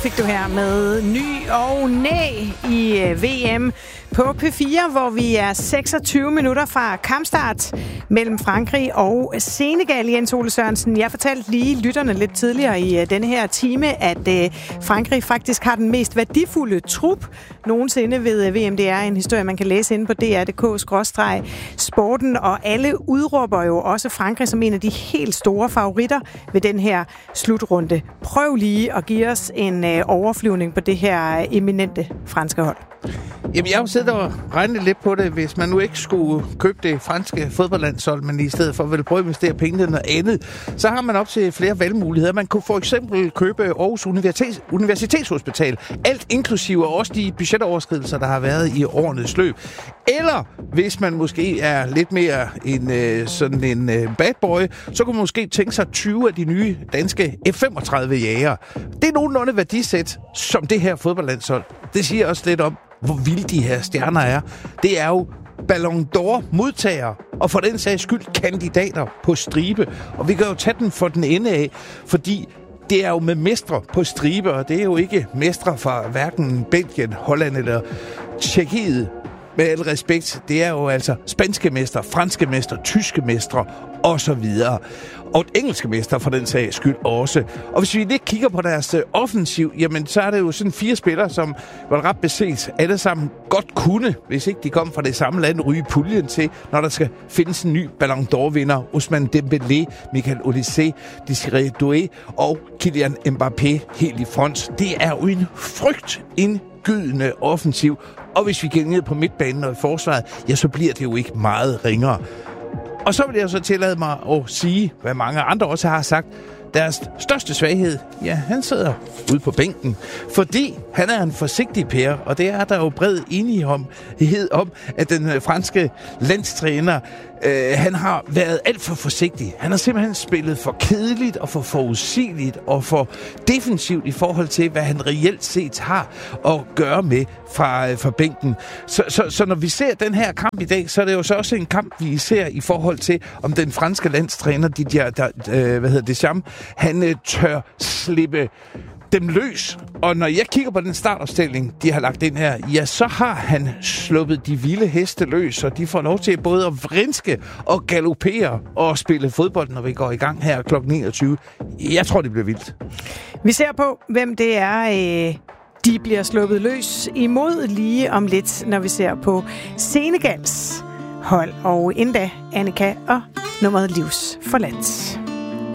fik du her med ny og næ i VM på P4, hvor vi er 26 minutter fra kampstart mellem Frankrig og Senegal. Jens Ole Sørensen, jeg fortalte lige lytterne lidt tidligere i denne her time, at Frankrig faktisk har den mest værdifulde trup nogensinde ved VM. Det er en historie, man kan læse inde på dr.dk/sporten, og alle udråber jo også Frankrig som en af de helt store favoritter ved den her slutrunde. Prøv lige at give os en overflyvning på det her eminente franske hold. Jamen, jeg har jo siddet og regnet lidt på det, hvis man nu ikke skulle købe det franske fodboldlandshold, men i stedet for vil prøve at investere pengene noget andet, så har man op til flere valgmuligheder. Man kunne for eksempel købe Aarhus Universitetshospital, alt inklusive også de budgetoverskridelser, der har været i årenes løb. Eller hvis man måske er lidt mere sådan en bad boy, så kunne man måske tænke sig 20 af de nye danske F-35 jæger. Det er nogenlunde værdisæt som det her fodboldlandshold. Det siger også lidt om, hvor vilde de her stjerner er. Det er jo Ballon d'Or modtagere, og for den sags skyld kandidater på stribe. Og vi kan jo tage den for den ende af, fordi det er jo med mestre på stribe, og det er jo ikke mestre fra hverken Belgien, Holland eller Tjekkiet. Med al respekt, det er jo altså spanske mestre, franske mestre, tyske mestre osv. Og engelske mestre for den sags skyld også. Og hvis vi lidt kigger på deres offensiv, jamen så er det jo sådan 4 spillere, som var ret beset alle sammen godt kunne, hvis ikke de kom fra det samme land, ryge puljen til, når der skal findes en ny Ballon d'Or-vinder. Ousmane Dembélé, Michael Olise, Désiré Doué og Kylian Mbappé helt i front. Det er jo en frygtindgydende offensiv. Og hvis vi går ned på midtbanen og i forsvaret, ja, så bliver det jo ikke meget ringere. Og så vil jeg så tillade mig at sige, hvad mange andre også har sagt, deres største svaghed, ja, han sidder ude på bænken, fordi han er en forsigtig pære, og det er der jo bred enighed om, at den franske landstræner, han har været alt for forsigtig. Han har simpelthen spillet for kedeligt og for forudsigeligt og for defensivt i forhold til, hvad han reelt set har at gøre med fra bænken. Så når vi ser den her kamp i dag, så er det jo så også en kamp, vi ser i forhold til, om den franske landstræner, Deschamps, han tør slippe dem løs. Og når jeg kigger på den startopstilling, de har lagt ind her, ja, så har han sluppet de vilde heste løs, og de får lov til både at vrinske og galopere og spille fodbold, når vi går i gang her kl. 21. Jeg tror, det bliver vildt. Vi ser på, hvem det er, de bliver sluppet løs imod lige om lidt, når vi ser på Senegals hold. Og endda Annika og nummeret Livs forladt.